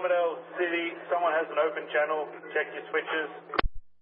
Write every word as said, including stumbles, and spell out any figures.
Armidale City, someone has an open channel, check your switches.